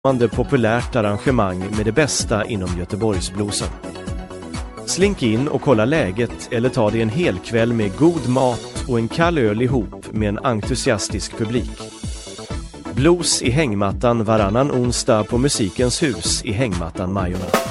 populärt arrangemang med det bästa inom Göteborgsbluesen. Slink in och kolla läget eller ta dig en hel kväll med god mat och en kall öl ihop med en entusiastisk publik. Blues i hängmattan varannan onsdag på Musikens hus i Hängmattan Majorna.